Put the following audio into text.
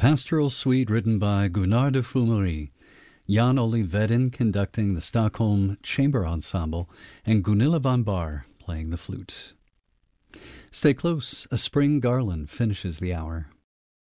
Pastoral Suite written by Gunnar de Fumery, Jan Ole Vedin conducting the Stockholm Chamber Ensemble, and Gunilla von Bahr playing the flute. Stay close, A Spring Garland finishes the hour.